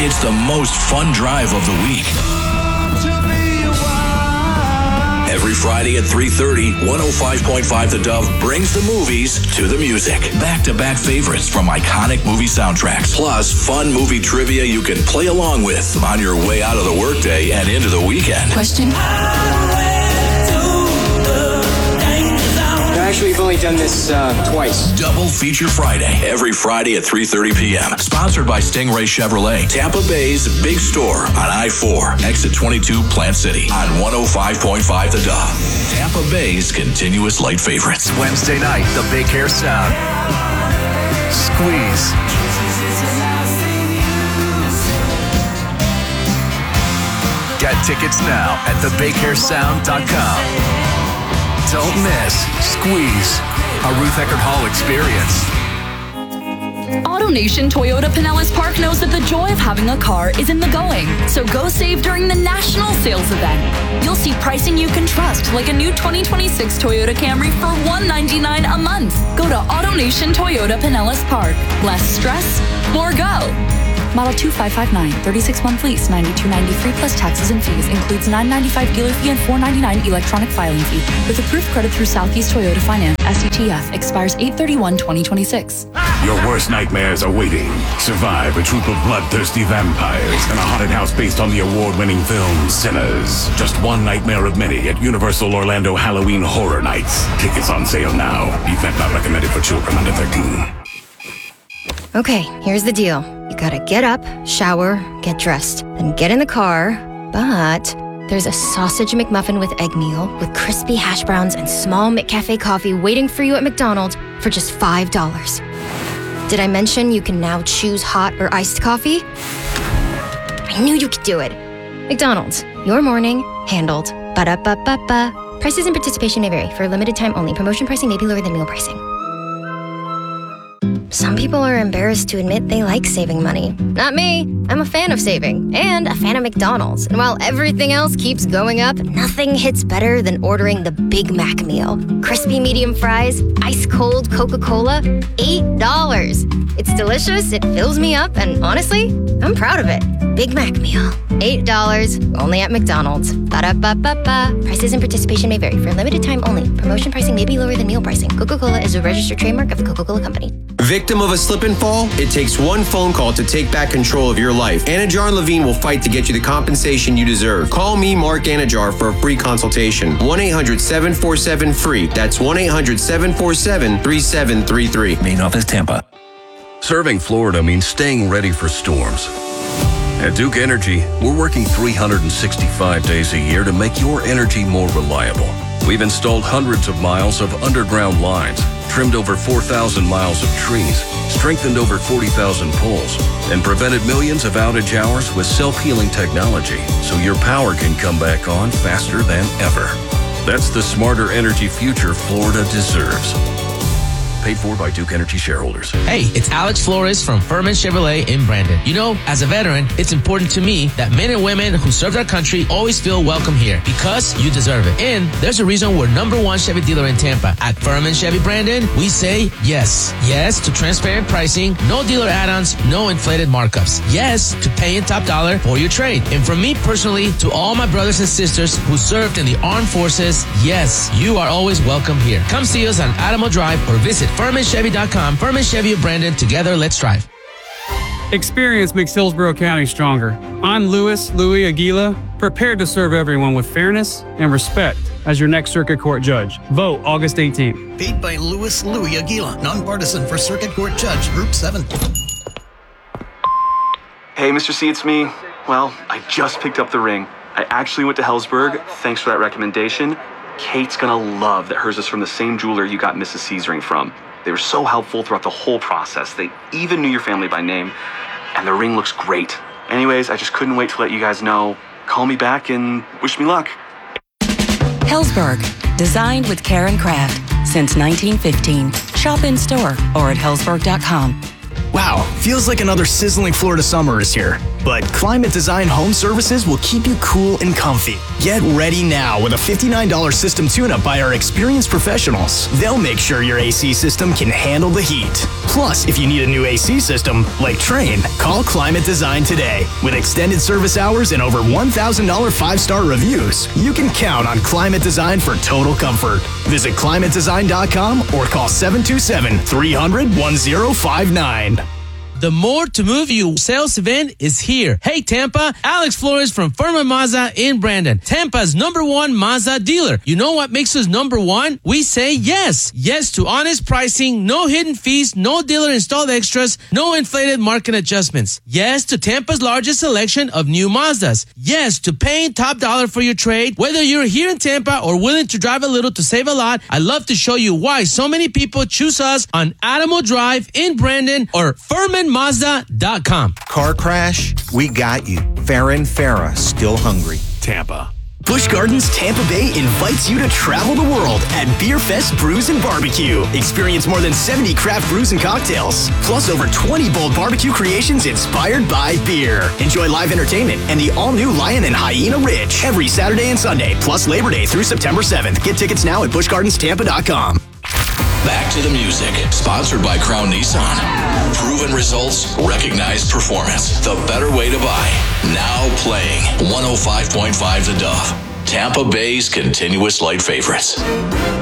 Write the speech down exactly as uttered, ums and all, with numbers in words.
It's the most fun drive of the week. Every Friday at three thirty, one oh five point five The Dove brings the movies to the music. Back-to-back favorites from iconic movie soundtracks. Plus, fun movie trivia you can play along with on your way out of the workday and into the weekend. Question? Actually, we've only done this uh, twice. Double Feature Friday, every Friday at three thirty p.m. Sponsored by Stingray Chevrolet, Tampa Bay's big store on I four, exit twenty-two, Plant City, on one oh five point five The Dove. Tampa Bay's continuous light favorites. Wednesday night, the Big Hair Sound. Squeeze. Get tickets now at the big hair sound dot com. Don't miss Squeeze, a Ruth Eckerd Hall experience. AutoNation Toyota Pinellas Park knows that the joy of having a car is in the going. So go save during the national sales event. You'll see pricing you can trust, like a new twenty twenty-six Toyota Camry for one hundred ninety-nine dollars a month. Go to AutoNation Toyota Pinellas Park. Less stress, more go. Model two five five nine, thirty-six month lease, ninety-two ninety-three plus taxes and fees. Includes nine ninety-five dealer fee and four ninety-nine electronic filing fee. With approved credit through Southeast Toyota Finance, S E T F. Expires eight thirty-one twenty twenty-six. Your worst nightmares are waiting. Survive a troop of bloodthirsty vampires in a haunted house based on the award-winning film Sinners. Just one nightmare of many at Universal Orlando Halloween Horror Nights. Tickets on sale now. Event not recommended for children under thirteen. Okay, here's the deal. You gotta get up, shower, get dressed, then get in the car, but there's a sausage McMuffin with egg meal with crispy hash browns and small McCafe coffee waiting for you at McDonald's for just five dollars. Did I mention you can now choose hot or iced coffee? I knew you could do it. McDonald's, your morning, handled. Ba-da-ba-ba-ba. Prices and participation may vary. For a limited time only. Promotion pricing may be lower than meal pricing. Some people are embarrassed to admit they like saving money. Not me. I'm a fan of saving and a fan of McDonald's. And while everything else keeps going up, nothing hits better than ordering the Big Mac meal. Crispy medium fries, ice cold Coca-Cola, eight dollars. It's delicious, it fills me up, and honestly, I'm proud of it. Big Mac meal, eight dollars, only at McDonald's. Ba-da-ba-ba-ba. Prices and participation may vary. For a limited time only. Promotion pricing may be lower than meal pricing. Coca-Cola is a registered trademark of the Coca-Cola Company. Victim of a slip and fall? It takes one phone call to take back control of your life. Anajar Levine will fight to get you the compensation you deserve. Call me, Mark Anajar, for a free consultation. one eight hundred seven four seven free. That's one eight hundred seven four seven three seven three three. Main office, Tampa. Serving Florida means staying ready for storms. At Duke Energy, we're working three hundred sixty-five days a year to make your energy more reliable. We've installed hundreds of miles of underground lines, trimmed over four thousand miles of trees, strengthened over forty thousand poles, and prevented millions of outage hours with self-healing technology so your power can come back on faster than ever. That's the smarter energy future Florida deserves. Paid for by Duke Energy shareholders. Hey, it's Alex Flores from Furman Chevrolet in Brandon. You know, as a veteran, it's important to me that men and women who served our country always feel welcome here because you deserve it. And there's a reason we're number one Chevy dealer in Tampa. At Furman Chevy Brandon, we say yes. Yes to transparent pricing, no dealer add-ons, no inflated markups. Yes to paying top dollar for your trade. And from me personally to all my brothers and sisters who served in the armed forces, yes, you are always welcome here. Come see us on Adamo Drive or visit Furman Chevy dot com. Furman Chevy of Brandon. Together, let's drive. Experience makes Hillsborough County stronger. I'm Louis Louis Aguila, prepared to serve everyone with fairness and respect as your next Circuit Court judge. Vote August eighteenth. Paid by Louis Louis Aguila, nonpartisan for Circuit Court Judge, Group seven. Hey, Mister C, it's me. Well, I just picked up the ring. I actually went to Hellsberg. Thanks for that recommendation. Kate's gonna love that hers is from the same jeweler you got Missus C's ring from. They were so helpful throughout the whole process. They even knew your family by name, and the ring looks great. Anyways, I just couldn't wait to let you guys know. Call me back and wish me luck. Hellsberg, designed with care and craft since nineteen fifteen. Shop in store or at hellsberg dot com. Wow, feels like another sizzling Florida summer is here. But Climate Design Home Services will keep you cool and comfy. Get ready now with a fifty-nine dollars system tune-up by our experienced professionals. They'll make sure your A C system can handle the heat. Plus, if you need a new A C system, like Trane, call Climate Design today. With extended service hours and over one thousand dollars five-star reviews, you can count on Climate Design for total comfort. Visit climate design dot com or call seven two seven, three hundred, one zero five nine. The More to Move You sales event is here. Hey, Tampa, Alex Flores from Furman Mazda in Brandon. Tampa's number one Mazda dealer. You know what makes us number one? We say yes. Yes to honest pricing, no hidden fees, no dealer installed extras, no inflated market adjustments. Yes to Tampa's largest selection of new Mazdas. Yes to paying top dollar for your trade. Whether you're here in Tampa or willing to drive a little to save a lot, I'd love to show you why so many people choose us on Adamo Drive in Brandon or Furman Mazda dot com. Car crash? We got you. Farron Farah, still hungry. Tampa. Busch Gardens Tampa Bay invites you to travel the world at Beer Fest Brews and Barbecue. Experience more than seventy craft brews and cocktails, plus over twenty bold barbecue creations inspired by beer. Enjoy live entertainment and the all-new Lion and Hyena Ridge every Saturday and Sunday, plus Labor Day through September seventh. Get tickets now at busch gardens tampa dot com. Back to the music. Sponsored by Crown Nissan. Proven results, recognized performance. The better way to buy. Now playing one oh five point five The Dove. Tampa Bay's continuous light favorites.